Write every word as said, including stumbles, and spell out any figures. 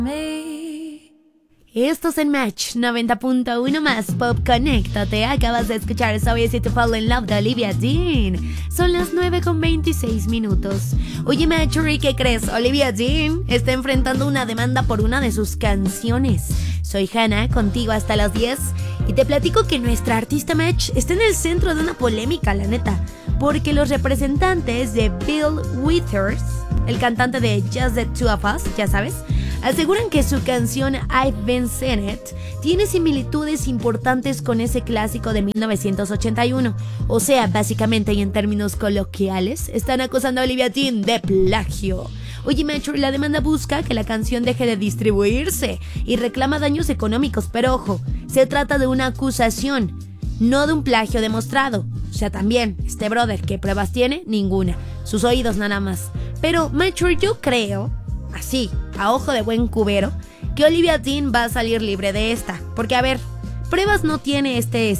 Esto es en Match noventa punto uno más Pop. Conéctate. Acabas de escuchar So Easy to Fall in Love de Olivia Dean. Son las nueve con veintiséis minutos. Oye, Matchery, ¿qué crees? Olivia Dean está enfrentando una demanda por una de sus canciones. Soy Hannah, contigo hasta las diez. Y te platico que nuestra artista Match está en el centro de una polémica, la neta. Porque los representantes de Bill Withers, el cantante de Just the Two of Us, ya sabes, aseguran que su canción I've Been Seen It tiene similitudes importantes con ese clásico de mil novecientos ochenta y uno. O sea, básicamente y en términos coloquiales, están acusando a Olivia Dean de plagio. Oye, Metro, la demanda busca que la canción deje de distribuirse y reclama daños económicos, pero ojo, se trata de una acusación, no de un plagio demostrado. O sea, también, este brother, ¿qué pruebas tiene? Ninguna. Sus oídos nada más. Pero, Metro, yo creo, así, a ojo de buen cubero, que Olivia Dean va a salir libre de esta. Porque, a ver, pruebas no tiene este